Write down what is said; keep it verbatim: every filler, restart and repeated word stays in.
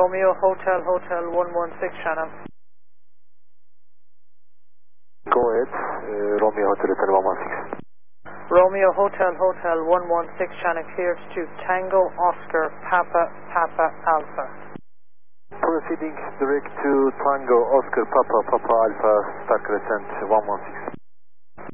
Romeo Hotel Hotel one one six Shannon. Go ahead, uh, Romeo Hotel Hotel one one six. Romeo Hotel Hotel one one six Shannon cleared to Tango Oscar Papa Papa Alpha. Proceeding direct to Tango Oscar Papa Papa Alpha, start crescent one one six.